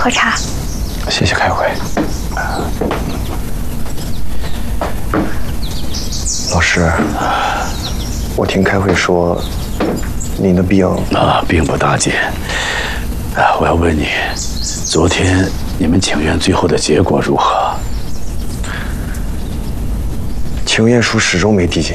喝茶。 谢谢开会。老师，我听开会说，您的病并不大减。我要问你，昨天你们请愿最后的结果如何？ 请愿书始终没递进。